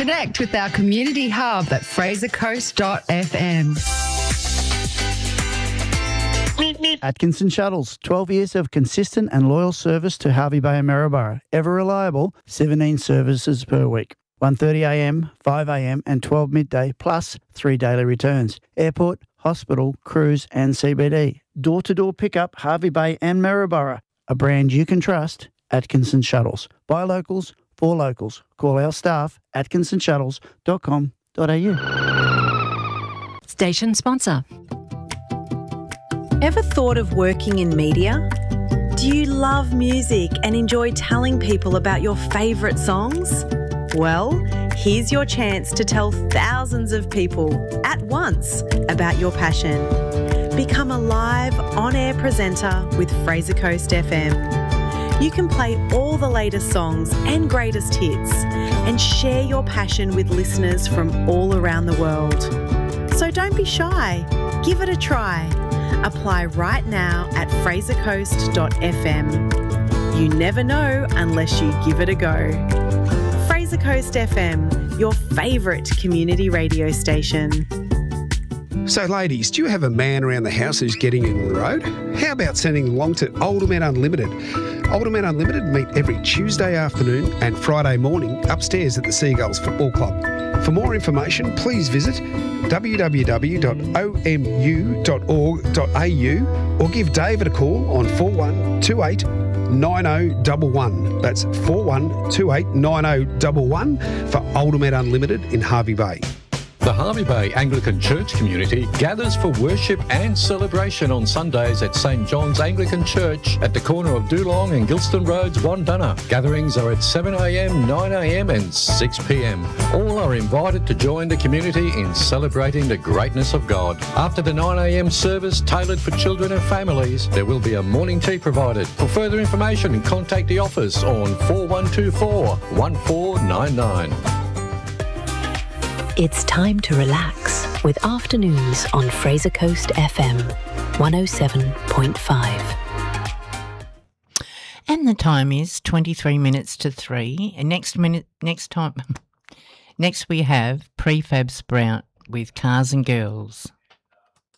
Connect with our community hub at frasercoast.fm. Atkinson Shuttles, 12 years of consistent and loyal service to Hervey Bay and Maryborough. Ever reliable, 17 services per week. 1:30am, 5am and 12 midday, plus 3 daily returns. Airport, hospital, cruise and CBD. Door-to-door pickup, Hervey Bay and Maryborough. A brand you can trust, Atkinson Shuttles. Buy locals, for locals. Call our staff, atkinsonshuttles.com.au. Station sponsor. Ever thought of working in media? Do you love music and enjoy telling people about your favourite songs? Well, here's your chance to tell thousands of people at once about your passion. Become a live, on-air presenter with Fraser Coast FM. You can play all the latest songs and greatest hits and share your passion with listeners from all around the world. So don't be shy. Give it a try. Apply right now at frasercoast.fm. You never know unless you give it a go. Fraser Coast FM, your favourite community radio station. So ladies, do you have a man around the house who's getting in the road? How about sending them along to Older Men Unlimited? Older Men Unlimited meet every Tuesday afternoon and Friday morning upstairs at the Seagulls Football Club. For more information, please visit www.omu.org.au or give David a call on 4128 9011. That's 4128 9011 for Older Men Unlimited in Hervey Bay. The Hervey Bay Anglican Church community gathers for worship and celebration on Sundays at St John's Anglican Church at the corner of Doolong and Gilston Roads, Wandunna. Gatherings are at 7am, 9am and 6pm. All are invited to join the community in celebrating the greatness of God. After the 9am service tailored for children and families, there will be a morning tea provided. For further information, contact the office on 4124 1499. It's time to relax with Afternoons on Fraser Coast FM 107.5. And the time is 23 minutes to 3. And next we have Prefab Sprout with Cars and Girls.